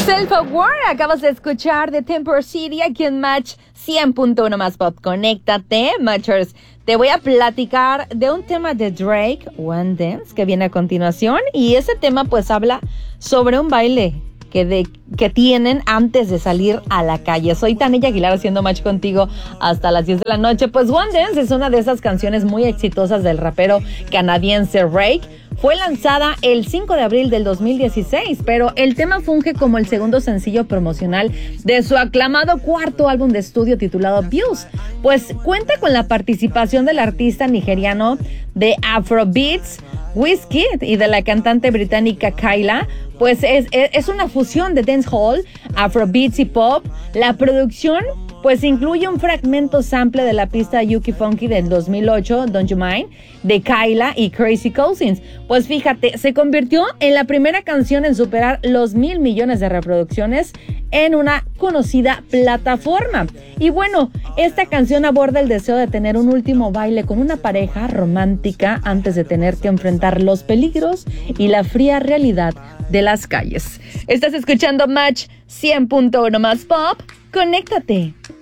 Self-Aware, acabas de escuchar de Temper City aquí en Match 100.1 más pop. Conéctate, Matchers. Te voy a platicar de un tema de Drake, One Dance, que viene a continuación. Y ese tema pues habla sobre un baile que tienen antes de salir a la calle. Soy Tania Aguilar haciendo match contigo hasta las 10 de la noche. Pues One Dance es una de esas canciones muy exitosas del rapero canadiense Drake. Fue lanzada el 5 de abril del 2016, pero el tema funge como el segundo sencillo promocional de su aclamado cuarto álbum de estudio titulado Views. Pues cuenta con la participación del artista nigeriano de Afrobeats, Wizkid, y de la cantante británica Kyla. Pues es una fusión de dancehall, Afrobeats y pop. La producción pues incluye un fragmento sample de la pista Yuki Funky del 2008, Don't You Mind, de Kyla y Crazy Cousins. Pues fíjate, se convirtió en la primera canción en superar los 1,000 millones de reproducciones en una conocida plataforma. Y bueno, esta canción aborda el deseo de tener un último baile con una pareja romántica antes de tener que enfrentar los peligros y la fría realidad de las calles. Estás escuchando Match 100.1 más pop. Conéctate.